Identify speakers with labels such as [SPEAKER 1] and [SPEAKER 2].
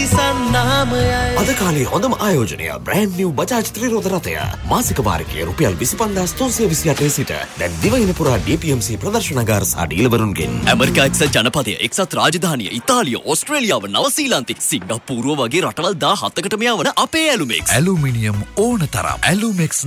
[SPEAKER 1] සන්නාමයයි
[SPEAKER 2] අද කාලේ හොඳම ආයෝජනය බ්‍රෑන්ඩ් නිව් බජාජ් ත්‍රිරෝද රථය මාසික වාරිකය රුපියල් 25328 සිට දැන් දිවයින පුරා DPMC ප්‍රදර්ශනගාර සහ ඩීලවරුන්ගෙන්
[SPEAKER 3] ඇමරිකා එක්සත් ජනපදය එක්සත් රාජධානිය ඉතාලිය ඕස්ට්‍රේලියාව නවසීලන්තය සිංගප්පූරුව වගේ රටවල් 17කටම යවන අපේ ඇලුමෙක්ස්
[SPEAKER 4] ඇලුමිනියම් ඕන තරම් ඇලුමෙක්ස්